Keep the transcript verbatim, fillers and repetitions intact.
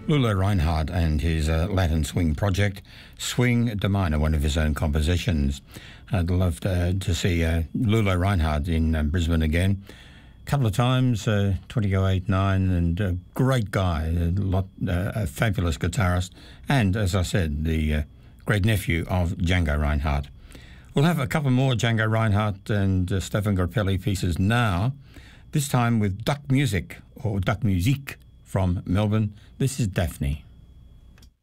Lulu Reinhardt and his uh, Latin swing project, Swing de Minor, one of his own compositions. I'd love to, to see uh, Lulu Reinhardt in uh, Brisbane again. A couple of times, uh, twenty oh eight nine, and a great guy, a, lot, uh, a fabulous guitarist, and, as I said, the uh, great nephew of Django Reinhardt. We'll have a couple more Django Reinhardt and uh, Stefan Grappelli pieces now, this time with Duck Music, or Duck Musique, from Melbourne. This is Daphne.